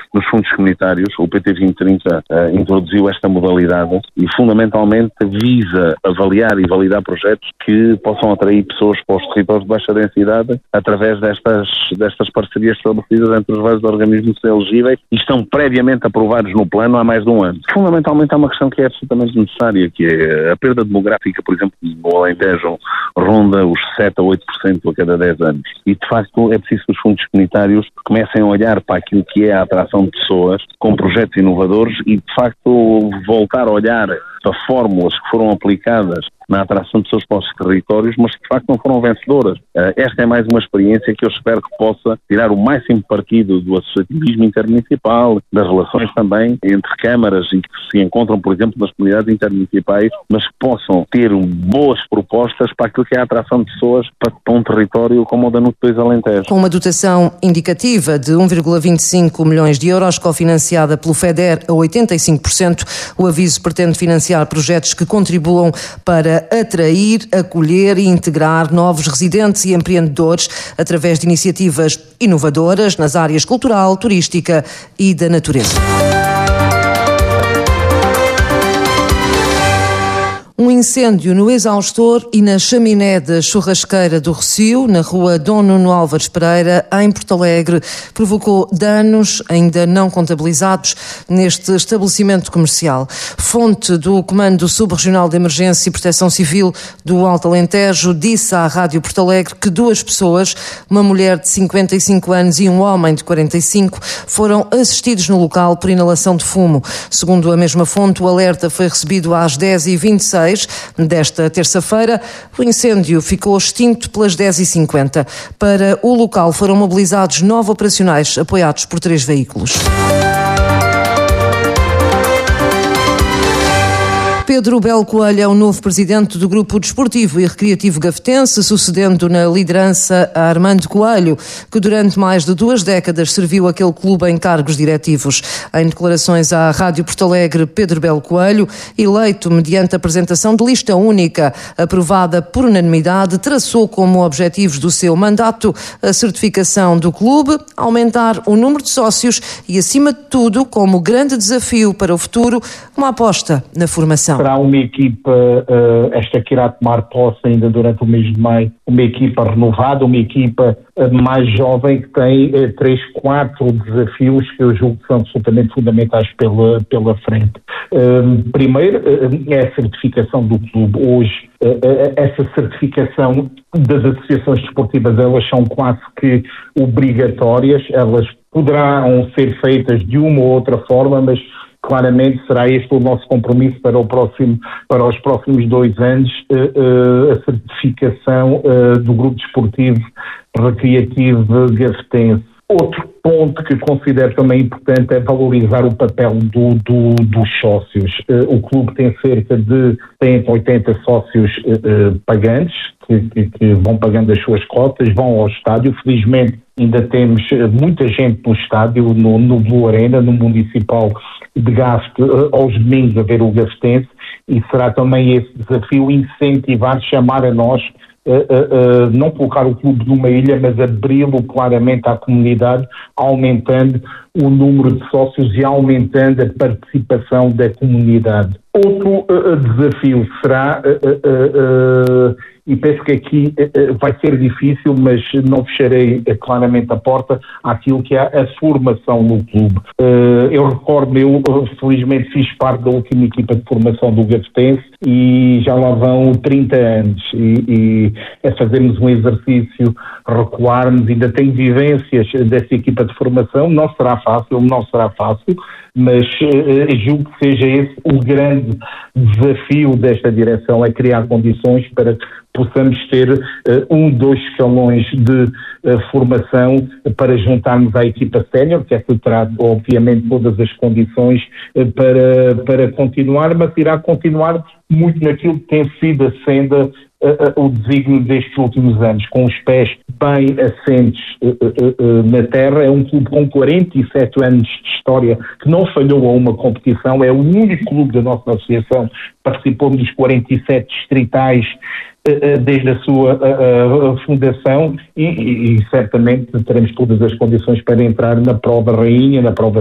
nos fundos comunitários. O PT 2030 introduziu esta modalidade e fundamentalmente visa avaliar e validar projetos que possam atrair pessoas para os territórios de baixa densidade através destas parcerias estabelecidas entre os vários organismos elegíveis e estão previamente aprovados no plano há mais de um ano. Fundamentalmente há uma questão que é absolutamente necessária, que é a perda demográfica, por exemplo, no Alentejo ronda os 7 a 8% a cada 10 anos. E, de facto, é preciso que os fundos comunitários comecem a olhar para aquilo que é a atração de pessoas com projetos inovadores e, de facto, voltar a olhar para fórmulas que foram aplicadas na atração de pessoas para os territórios, mas que de facto não foram vencedoras. Esta é mais uma experiência que eu espero que possa tirar o máximo partido do associativismo intermunicipal, das relações também entre câmaras e que se encontram, por exemplo, nas comunidades intermunicipais, mas que possam ter boas propostas para aquilo que é a atração de pessoas para um território como o da NUC 2 Alentejo. Com uma dotação indicativa de 1,25 milhões de euros, cofinanciada pelo FEDER a 85%, o aviso pretende financiar projetos que contribuam para atrair, acolher e integrar novos residentes e empreendedores através de iniciativas inovadoras nas áreas cultural, turística e da natureza. Um incêndio no exaustor e na chaminé da churrasqueira do Rossio, na rua Dom Nuno Álvares Pereira, em Porto Alegre, provocou danos ainda não contabilizados neste estabelecimento comercial. Fonte do Comando Subregional de Emergência e Proteção Civil do Alto Alentejo disse à Rádio Porto Alegre que 2 pessoas, uma mulher de 55 anos e um homem de 45, foram assistidos no local por inalação de fumo. Segundo a mesma fonte, o alerta foi recebido às 10h26 desta terça-feira. O incêndio ficou extinto pelas 10h50. Para o local foram mobilizados 9 operacionais apoiados por 3 veículos. Pedro Belo Coelho é o novo presidente do Grupo Desportivo e Recreativo Gafetense, sucedendo na liderança a Armando Coelho, que durante mais de 2 décadas serviu aquele clube em cargos diretivos. Em declarações à Rádio Porto Alegre, Pedro Belo Coelho, eleito mediante apresentação de lista única, aprovada por unanimidade, traçou como objetivos do seu mandato a certificação do clube, aumentar o número de sócios e, acima de tudo, como grande desafio para o futuro, uma aposta na formação. Será uma equipa, esta que irá tomar posse ainda durante o mês de maio, uma equipa renovada, uma equipa mais jovem que tem 3, 4 desafios que eu julgo que são absolutamente fundamentais pela frente. Primeiro, é a certificação do clube. Hoje, essa certificação das associações desportivas, elas são quase que obrigatórias, elas poderão ser feitas de uma ou outra forma, mas claramente será este o nosso compromisso para os próximos 2 anos, a certificação do Grupo Desportivo Recreativo Gafetense. Outro ponto que considero também importante é valorizar o papel dos sócios. O clube tem cerca de 80 sócios pagantes, que vão pagando as suas cotas, vão ao estádio. Felizmente ainda temos muita gente no estádio, no Blue Arena, no Municipal de Gaste, aos domingos a ver o Gafetense, e será também esse desafio incentivar, chamar a nós, não colocar o clube numa ilha, mas abri-lo claramente à comunidade, aumentando o número de sócios e aumentando a participação da comunidade. Outro desafio será, e penso que aqui vai ser difícil, mas não fecharei claramente a porta àquilo que é a formação no clube. Eu recordo, eu felizmente fiz parte da última equipa de formação do Gafetense e já lá vão 30 anos e é fazermos um exercício, recuarmos, ainda tem vivências dessa equipa de formação, não será fácil, mas julgo que seja esse o grande desafio desta direção, é criar condições para que possamos ter 2 escalões de formação para juntarmos à equipa sénior, que essa terá obviamente todas as condições para continuar, mas irá continuar muito naquilo que tem sido a senda o desígnio destes últimos anos, com os pés bem assentes na terra. É um clube com 47 anos de história que não falhou a uma competição, é o único clube da nossa associação que participou dos 47 distritais desde a sua fundação e certamente teremos todas as condições para entrar na prova rainha, na prova